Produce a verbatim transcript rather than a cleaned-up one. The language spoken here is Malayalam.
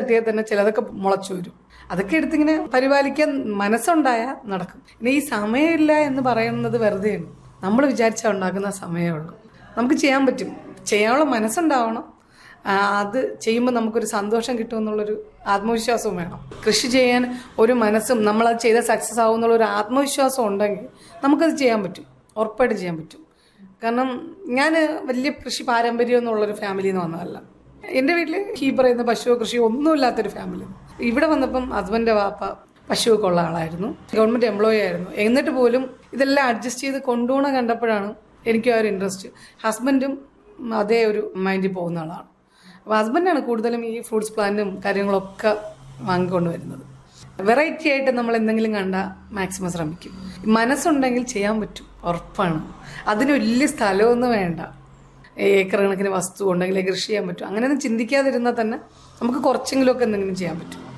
തട്ടിയാൽ തന്നെ ചിലതൊക്കെ മുളച്ചു വരും. അതൊക്കെ എടുത്തിങ്ങനെ പരിപാലിക്കാൻ മനസ്സുണ്ടായാൽ നടക്കും. പിന്നെ ഈ സമയമില്ല എന്ന് പറയുന്നത് വെറുതെയാണ്. നമ്മൾ വിചാരിച്ചാൽ ഉണ്ടാക്കുന്ന സമയമേ ഉള്ളൂ. നമുക്ക് ചെയ്യാൻ പറ്റും. ചെയ്യാനുള്ള മനസ്സുണ്ടാവണം. അത് ചെയ്യുമ്പോൾ നമുക്കൊരു സന്തോഷം കിട്ടുമെന്നുള്ളൊരു ആത്മവിശ്വാസവും വേണം. കൃഷി ചെയ്യാൻ ഒരു മനസ്സും നമ്മളത് ചെയ്താൽ സക്സസ് ആവും എന്നുള്ളൊരു ആത്മവിശ്വാസം ഉണ്ടെങ്കിൽ നമുക്കത് ചെയ്യാൻ പറ്റും. ഉറപ്പായിട്ട് ചെയ്യാൻ പറ്റും. കാരണം ഞാൻ വലിയ കൃഷി പാരമ്പര്യം എന്നുള്ളൊരു ഫാമിലിയിൽ നിന്ന് വന്നതല്ല. എൻ്റെ വീട്ടിൽ ഈ പറയുന്ന പശുവോ കൃഷിയോ ഒന്നുമില്ലാത്തൊരു ഫാമിലി. ഇവിടെ വന്നപ്പം ഹസ്ബൻഡിൻ്റെ വാപ്പ പശുവൊക്കെ ഉള്ള ആളായിരുന്നു, ഗവൺമെൻറ് എംപ്ലോയി ആയിരുന്നു. എന്നിട്ട് പോലും ഇതെല്ലാം അഡ്ജസ്റ്റ് ചെയ്ത് കൊണ്ടുപോകണം കണ്ടപ്പോഴാണ് എനിക്ക് ആ ഒരു ഇൻട്രസ്റ്റ്. ഹസ്ബൻഡും അതേ ഒരു മൈൻഡിൽ പോകുന്ന ആളാണ്. അപ്പോൾ ഹസ്ബൻഡാണ് കൂടുതലും ഈ ഫ്രൂട്ട്സ് പ്ലാന്റും കാര്യങ്ങളൊക്കെ വാങ്ങിക്കൊണ്ട് വരുന്നത്. വെറൈറ്റി ആയിട്ട് നമ്മൾ എന്തെങ്കിലും കണ്ടാൽ മാക്സിമം ശ്രമിക്കും. മനസ്സുണ്ടെങ്കിൽ ചെയ്യാൻ പറ്റും, ഉറപ്പാണ്. അതിന് വലിയ സ്ഥലമൊന്നും വേണ്ട. ഏക്കർ കണക്കിന് വസ്തു ഉണ്ടെങ്കിലേ കൃഷി ചെയ്യാൻ പറ്റും. അങ്ങനെയൊന്നും ചിന്തിക്കാതിരുന്നാൽ തന്നെ നമുക്ക് കുറച്ചെങ്കിലുമൊക്കെ എന്തെങ്കിലും ചെയ്യാൻ പറ്റും.